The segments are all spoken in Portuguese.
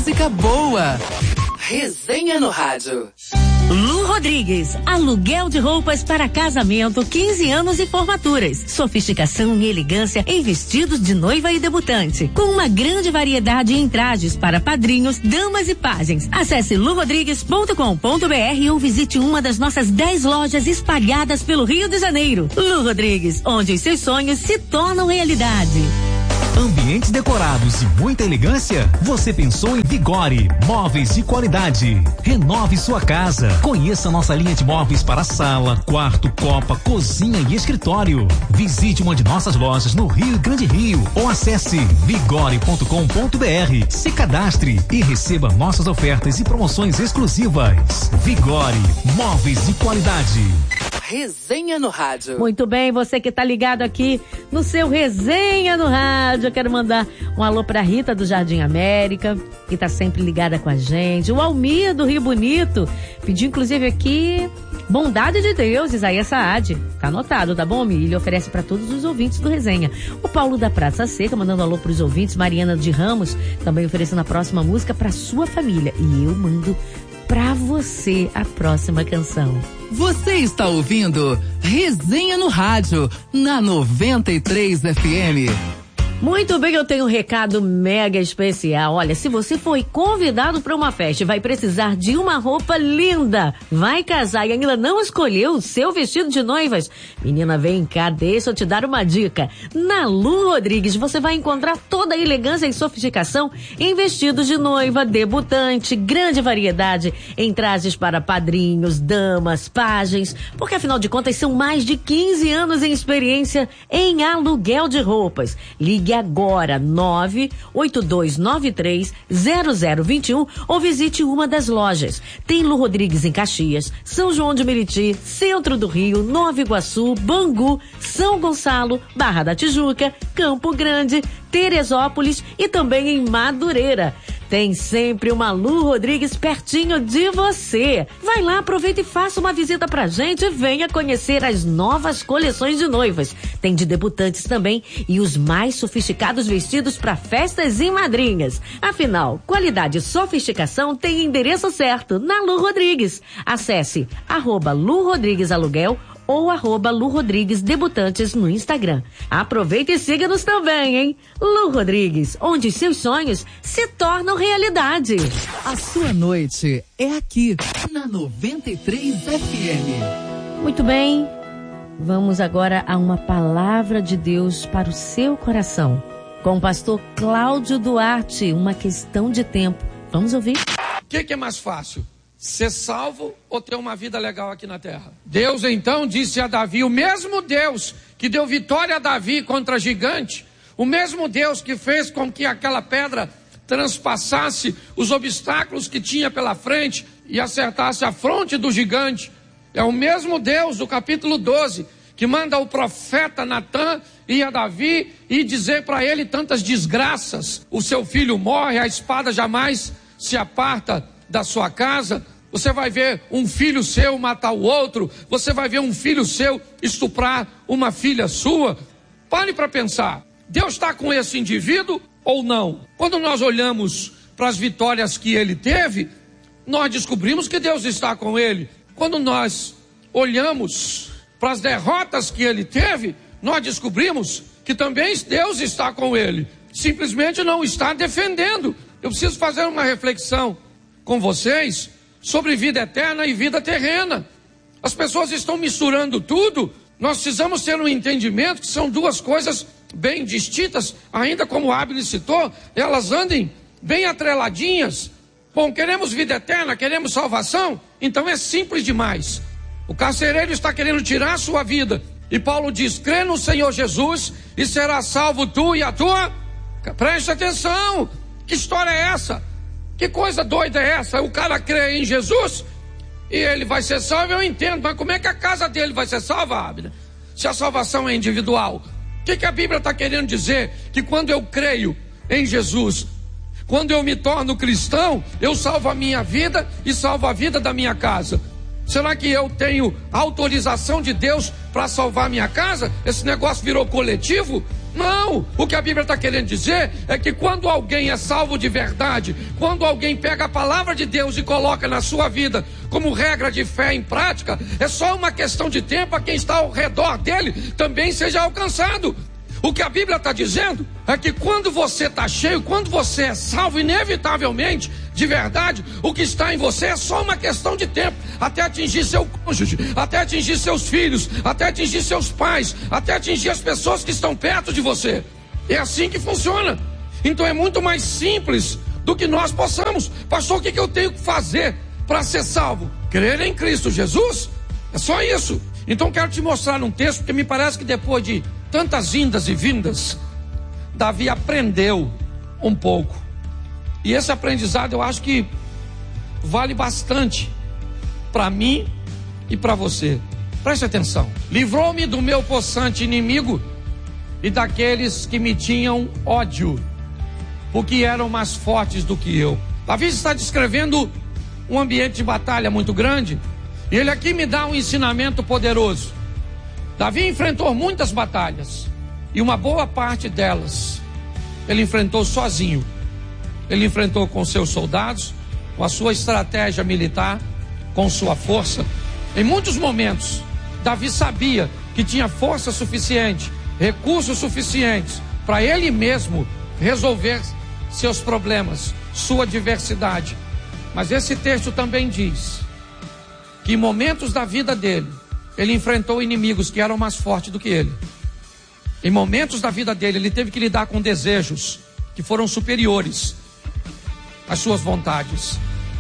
música boa. Resenha no rádio. Lu Rodrigues, aluguel de roupas para casamento, 15 anos e formaturas. Sofisticação e elegância em vestidos de noiva e debutante. Com uma grande variedade em trajes para padrinhos, damas e pajens. Acesse lurodrigues.com.br ou visite uma das nossas 10 lojas espalhadas pelo Rio de Janeiro. Lu Rodrigues, onde os seus sonhos se tornam realidade. Ambientes decorados e muita elegância? Você pensou em Vigore, móveis de qualidade. Renove sua casa. Conheça nossa linha de móveis para sala, quarto, copa, cozinha e escritório. Visite uma de nossas lojas no Rio Grande Rio ou acesse vigore.com.br. Se cadastre e receba nossas ofertas e promoções exclusivas. Vigore, móveis de qualidade. Resenha no rádio. Muito bem, você que tá ligado aqui no seu Resenha no Rádio. Eu quero mandar um alô pra Rita do Jardim América, que tá sempre ligada com a gente. O Almir do Rio Bonito pediu inclusive aqui Bondade de Deus, Isaías Saad. Tá anotado, tá bom, Almir? Ele oferece pra todos os ouvintes do Resenha. O Paulo da Praça Seca mandando alô pros ouvintes. Mariana de Ramos também oferecendo a próxima música pra sua família. E eu mando pra você a próxima canção. Você está ouvindo Resenha no Rádio, na 93 FM. Muito bem, eu tenho um recado mega especial. Olha, se você foi convidado para uma festa e vai precisar de uma roupa linda, vai casar e ainda não escolheu o seu vestido de noivas, menina, vem cá, deixa eu te dar uma dica. Na Lu Rodrigues você vai encontrar toda a elegância e sofisticação em vestidos de noiva, debutante, grande variedade em trajes para padrinhos, damas, pajens, porque afinal de contas são mais de 15 anos em experiência em aluguel de roupas. Ligue agora 982930021 ou visite uma das lojas. Tem Lu Rodrigues em Caxias, São João de Meriti, Centro do Rio, Nova Iguaçu, Bangu, São Gonçalo, Barra da Tijuca, Campo Grande, Teresópolis e também em Madureira. Tem sempre uma Lu Rodrigues pertinho de você. Vai lá, aproveita e faça uma visita pra gente e venha conhecer as novas coleções de noivas. Tem de debutantes também e os mais sofisticados vestidos para festas e madrinhas. Afinal, qualidade e sofisticação tem endereço certo na Lu Rodrigues. Acesse @LuRodriguesAluguel ou @Lu Rodrigues Debutantes no Instagram. Aproveita e siga-nos também, hein? Lu Rodrigues, onde seus sonhos se tornam realidade. A sua noite é aqui, na 93 FM. Muito bem, vamos agora a uma palavra de Deus para o seu coração. Com o pastor Cláudio Duarte, uma questão de tempo. Vamos ouvir? O que é mais fácil? Ser salvo ou ter uma vida legal aqui na terra? Deus então disse a Davi, o mesmo Deus que deu vitória a Davi contra gigante, o mesmo Deus que fez com que aquela pedra transpassasse os obstáculos que tinha pela frente e acertasse a fronte do gigante, é o mesmo Deus do capítulo 12 que manda o profeta Natã ir a Davi e dizer para ele tantas desgraças. O seu filho morre, a espada jamais se aparta da sua casa. Você vai ver um filho seu matar o outro. Você vai ver um filho seu estuprar uma filha sua. Pare para pensar. Deus está com esse indivíduo ou não? Quando nós olhamos para as vitórias que ele teve, nós descobrimos que Deus está com ele. Quando nós olhamos para as derrotas que ele teve, nós descobrimos que também Deus está com ele. Simplesmente não está defendendo. Eu preciso fazer uma reflexão com vocês sobre vida eterna e vida terrena. As pessoas estão misturando tudo. Nós precisamos ter um entendimento que são duas coisas bem distintas, ainda como o Abner citou, elas andem bem atreladinhas. Bom, queremos vida eterna, queremos salvação, então é simples demais. O carcereiro está querendo tirar a sua vida, e Paulo diz, crê no Senhor Jesus e será salvo tu e a tua. Preste atenção, que história é essa? Que coisa doida é essa? O cara crê em Jesus e ele vai ser salvo, eu entendo, mas como é que a casa dele vai ser salva, Abner? Se a salvação é individual. O que a Bíblia está querendo dizer? Que quando eu creio em Jesus, quando eu me torno cristão, eu salvo a minha vida e salvo a vida da minha casa. Será que eu tenho autorização de Deus para salvar minha casa? Esse negócio virou coletivo? Não, o que a Bíblia está querendo dizer é que quando alguém é salvo de verdade, quando alguém pega a palavra de Deus e coloca na sua vida como regra de fé em prática, é só uma questão de tempo a quem está ao redor dele também seja alcançado. O que a Bíblia está dizendo é que quando você está cheio, quando você é salvo, inevitavelmente, de verdade, o que está em você é só uma questão de tempo, até atingir seu cônjuge, até atingir seus filhos, até atingir seus pais, até atingir as pessoas que estão perto de você. É assim que funciona. Então é muito mais simples do que nós possamos. Pastor, o que eu tenho que fazer para ser salvo? Crer em Cristo Jesus. É só isso. Então quero te mostrar um texto, porque me parece que depois de tantas indas e vindas, Davi aprendeu um pouco. E esse aprendizado eu acho que vale bastante para mim e para você. Preste atenção. Livrou-me do meu possante inimigo e daqueles que me tinham ódio, porque eram mais fortes do que eu. Davi está descrevendo um ambiente de batalha muito grande, e ele aqui me dá um ensinamento poderoso. Davi enfrentou muitas batalhas, e uma boa parte delas ele enfrentou sozinho. Ele enfrentou com seus soldados, com a sua estratégia militar, com sua força. Em muitos momentos, Davi sabia que tinha força suficiente, recursos suficientes para ele mesmo resolver seus problemas, sua adversidade. Mas esse texto também diz que em momentos da vida dele, ele enfrentou inimigos que eram mais fortes do que ele. Em momentos da vida dele, ele teve que lidar com desejos que foram superiores às suas vontades.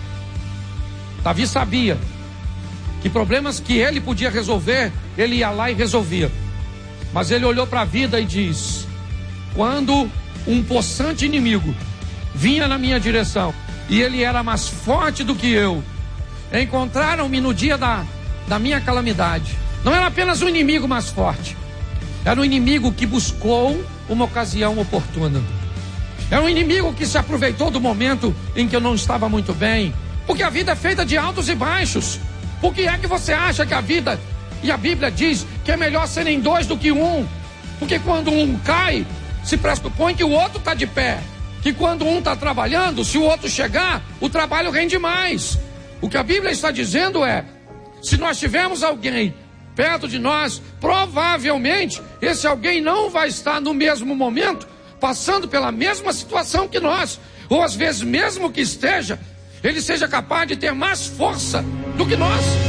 Davi sabia que problemas que ele podia resolver, ele ia lá e resolvia. Mas ele olhou para a vida e diz: quando um possante inimigo vinha na minha direção e ele era mais forte do que eu, encontraram-me no dia da minha calamidade. Não era apenas um inimigo mais forte, era um inimigo que buscou uma ocasião oportuna. Era um inimigo que se aproveitou do momento em que eu não estava muito bem, porque a vida é feita de altos e baixos. Por que é que você acha que a vida, e a Bíblia diz que é melhor serem dois do que um? Porque quando um cai, se pressupõe que o outro está de pé, que quando um está trabalhando, se o outro chegar, o trabalho rende mais. O que a Bíblia está dizendo é: se nós tivermos alguém perto de nós, provavelmente esse alguém não vai estar no mesmo momento, passando pela mesma situação que nós, ou às vezes mesmo que esteja, ele seja capaz de ter mais força do que nós.